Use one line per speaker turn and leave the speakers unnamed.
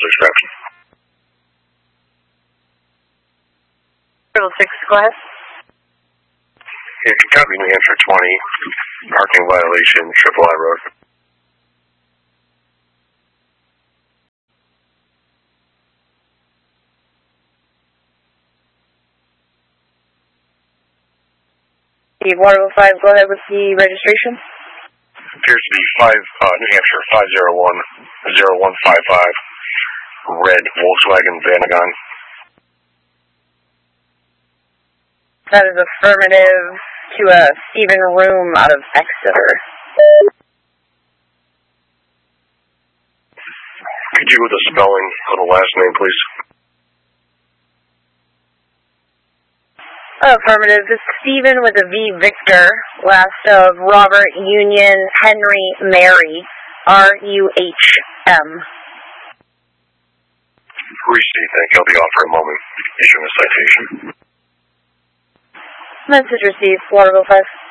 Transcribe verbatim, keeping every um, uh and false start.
extraction.
Triple six, go ahead.
Yeah, copy New Hampshire twenty, parking violation, Triple I Road.
Waterville five, go ahead with the registration.
Appears to be five, uh, New Hampshire five zero one zero one five five, red Volkswagen Vanagon.
That is affirmative to a Stephen Room out of Exeter.
Could you with the spelling of the last name, please?
Affirmative. This is Stephen with a V Victor, last of Robert Union Henry Mary, R U H M.
Received, thank you. I'll be off for a moment. Issuing a citation.
Message received, Waterville five.